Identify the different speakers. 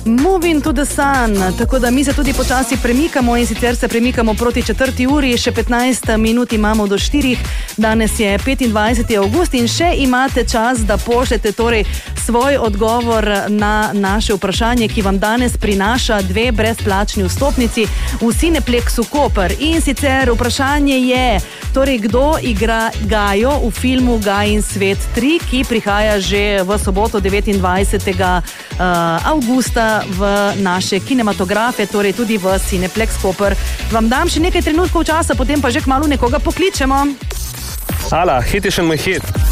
Speaker 1: Moving to the Sun, tako da mi se tudi počasi premikamo in sicer se premikamo proti 4. uri, še 15 minut imamo do 4. Danes je 25. avgust in še imate čas, da pošljete torej svoj odgovor na naše vprašanje, ki vam danes prinaša 2 brezplačni vstopnici v Cineplexu Koper. In sicer vprašanje je, torej kdo igra Gajo v filmu Gajin svet 3, ki prihaja že v soboto 29. avgusta v naše kinematografe, torej tudi v Cineplex Koper. Vam dam še nekaj trenutkov časa, potem pa že kmalu nekoga pokličemo.
Speaker 2: Hala, hit je še moj hit.